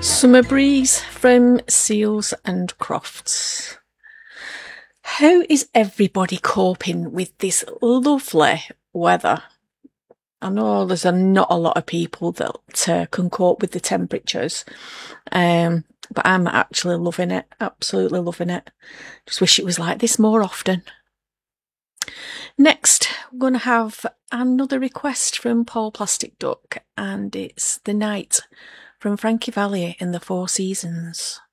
Summer breeze from Seals and Crofts. How is everybody coping with this lovely weather? I know there's not a lot of people that can cope with the temperatures, but I'm actually loving it, absolutely loving it. Just wish it was like this more often. Next, we're going to have another request from Paul Plastic Duck, and it's The Night from Frankie Valli in the Four Seasons.